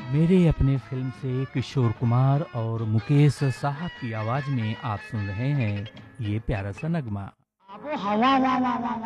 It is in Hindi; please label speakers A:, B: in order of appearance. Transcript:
A: मेरे अपने फ़िल्म से किशोर कुमार और मुकेश साहब की आवाज़ में आप सुन रहे हैं ये प्यारा सा नगमा।
B: आबो हवा